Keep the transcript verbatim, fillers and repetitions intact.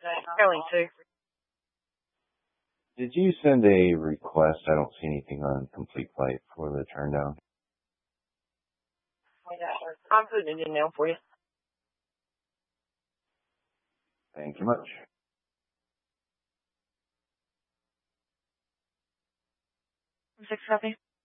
Going to. Did you send a request? I don't see anything on complete flight for the turn down. I'm putting it in now for you. Thank you much. Six copy.